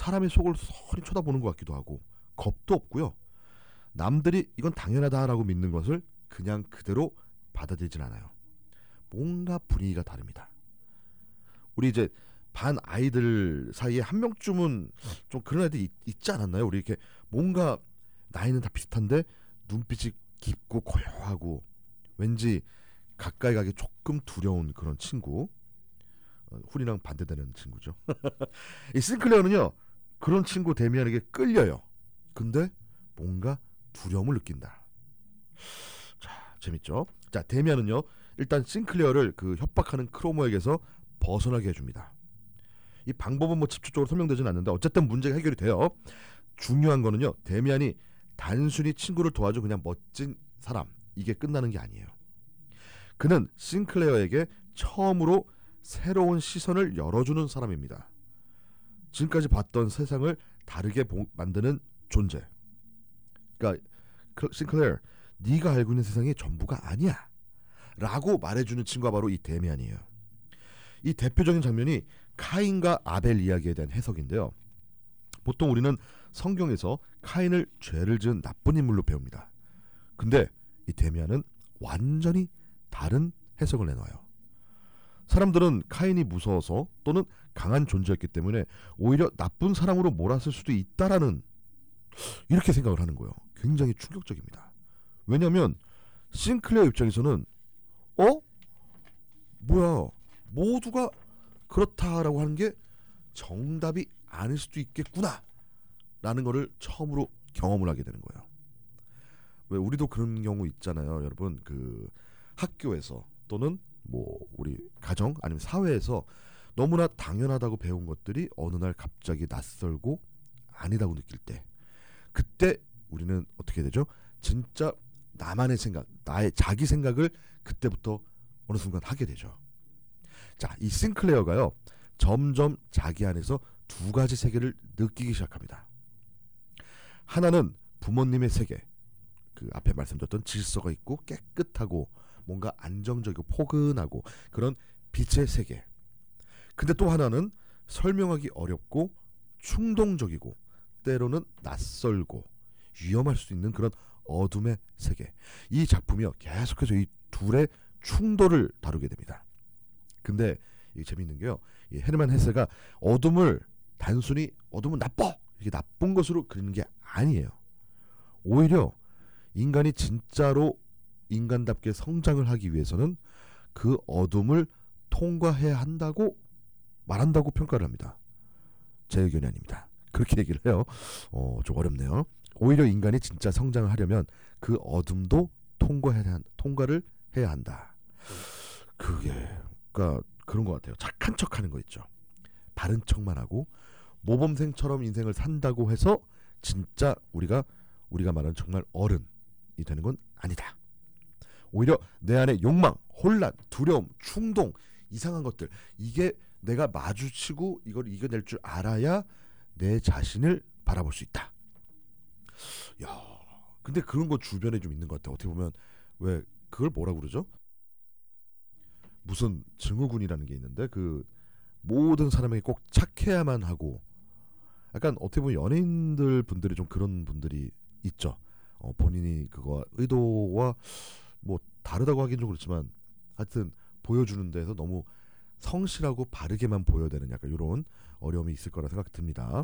사람의 속을 서리 쳐다보는 것 같기도 하고 겁도 없고요. 남들이 이건 당연하다라고 믿는 것을 그냥 그대로 받아들이진 않아요. 뭔가 분위기가 다릅니다. 우리 이제 반 아이들 사이에 한 명쯤은 좀 그런 애들 있지 않았나요? 우리 이렇게 뭔가 나이는 다 비슷한데 눈빛이 깊고 고요하고 왠지 가까이 가기 조금 두려운 그런 친구. 훈이랑 반대되는 친구죠. 이 싱클레어는요 그런 친구 데미안에게 끌려요. 근데 뭔가 두려움을 느낀다. 자, 재밌죠? 자, 데미안은요 일단 싱클레어를 그 협박하는 크로모에게서 벗어나게 해줍니다. 이 방법은 뭐 직접적으로 설명되지는 않는데 어쨌든 문제가 해결이 돼요. 중요한 거는요 데미안이 단순히 친구를 도와준 그냥 멋진 사람 이게 끝나는 게 아니에요. 그는 싱클레어에게 처음으로 새로운 시선을 열어주는 사람입니다. 지금까지 봤던 세상을 다르게 만드는 존재. 그러니까 싱클레어, 네가 알고 있는 세상이 전부가 아니야 라고 말해주는 친구가 바로 이 데미안이에요. 이 대표적인 장면이 카인과 아벨 이야기에 대한 해석인데요. 보통 우리는 성경에서 카인을 죄를 지은 나쁜 인물로 배웁니다. 근데 이 데미안은 완전히 다른 해석을 내놔요. 사람들은 카인이 무서워서 또는 강한 존재였기 때문에 오히려 나쁜 사람으로 몰았을 수도 있다라는 이렇게 생각을 하는 거예요. 굉장히 충격적입니다. 왜냐하면 싱클레어 입장에서는 뭐야 모두가 그렇다라고 하는 게 정답이 아닐 수도 있겠구나 라는 거를 처음으로 경험을 하게 되는 거예요. 왜 우리도 그런 경우 있잖아요 여러분. 그 학교에서 또는 뭐 우리 가정 아니면 사회에서 너무나 당연하다고 배운 것들이 어느 날 갑자기 낯설고 아니다고 느낄 때 그때 우리는 어떻게 되죠? 진짜 나만의 생각, 나의 자기 생각을 그때부터 어느 순간 하게 되죠. 자, 이 싱클레어가요 점점 자기 안에서 두 가지 세계를 느끼기 시작합니다. 하나는 부모님의 세계, 그 앞에 말씀드렸던 질서가 있고 깨끗하고 뭔가 안정적이고 포근하고 그런 빛의 세계. 근데 또 하나는 설명하기 어렵고 충동적이고 때로는 낯설고 위험할 수 있는 그런 어둠의 세계. 이 작품이요 계속해서 이 둘의 충돌을 다루게 됩니다. 근데 이게 재밌는 게요, 이 헤르만 헤세가 어둠을 단순히 어둠은 나빠 이렇게 나쁜 것으로 그리는 게 아니에요. 오히려 인간이 진짜로 인간답게 성장을 하기 위해서는 그 어둠을 통과해야 한다고 말한다고 평가를 합니다. 제 의견이 아닙니다. 그렇게 얘기를 해요. 좀 어렵네요. 오히려 인간이 진짜 성장을 하려면 그 어둠도 통과를 해야 한다. 그러니까 그런 것 같아요. 착한 척하는 거 있죠. 바른 척만 하고 모범생처럼 인생을 산다고 해서 진짜 우리가 말하는 정말 어른이 되는 건 아니다. 오히려 내 안에 욕망, 혼란, 두려움, 충동, 이상한 것들 이게 내가 마주치고 이걸 이겨낼 줄 알아야 내 자신을 바라볼 수 있다. 야, 근데 그런 거 주변에 좀 있는 것 같아요. 어떻게 보면 왜 그걸 뭐라고 그러죠? 무슨 증후군이라는 게 있는데 그 모든 사람에게 꼭 착해야만 하고 약간 어떻게 보면 연예인들 분들이 좀 그런 분들이 있죠. 본인이 그거 의도와 뭐 다르다고 하긴 좀 그렇지만 하여튼 보여주는 데서 너무 성실하고 바르게만 보여야 되는 약간 이런 어려움이 있을 거라 생각이 듭니다.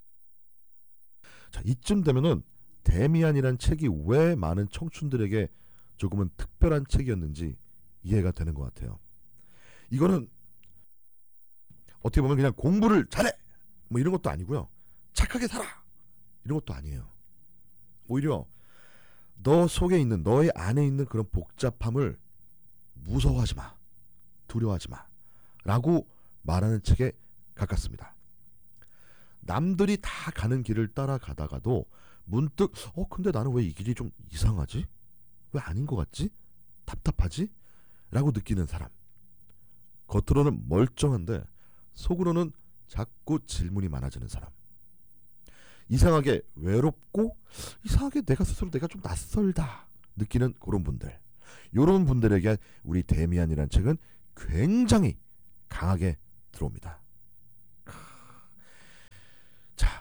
자, 이쯤 되면은 데미안이란 책이 왜 많은 청춘들에게 조금은 특별한 책이었는지 이해가 되는 것 같아요. 이거는 어떻게 보면 그냥 공부를 잘해 뭐 이런 것도 아니고요, 착하게 살아 이런 것도 아니에요. 오히려 너 속에 있는 너의 안에 있는 그런 복잡함을 무서워하지 마, 두려워하지 마 라고 말하는 책에 가깝습니다. 남들이 다 가는 길을 따라가다가도 문득 근데 나는 왜 이 길이 좀 이상하지? 왜 아닌 것 같지? 답답하지? 라고 느끼는 사람. 겉으로는 멀쩡한데 속으로는 자꾸 질문이 많아지는 사람. 이상하게 외롭고 이상하게 내가 스스로 내가 좀 낯설다 느끼는 그런 분들. 이런 분들에게 우리 데미안이라는 책은 굉장히 강하게 들어옵니다. 자,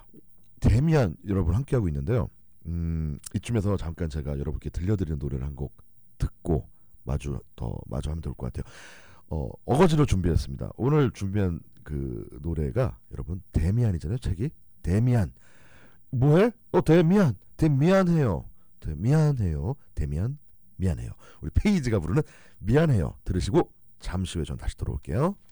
데미안 여러분 함께하고 있는데요. 이쯤에서 잠깐 제가 여러분께 들려드리는 노래를 한 곡 듣고 마주 하면 좋을 것 같아요. 어거지로 준비했습니다. 오늘 준비한 그 노래가 여러분 데미안이잖아요. 책이 데미안. 뭐해? 데미안해요. 데미안 미안해요. 우리 페이지가 부르는 미안해요. 들으시고 잠시 후에 전 다시 돌아올게요.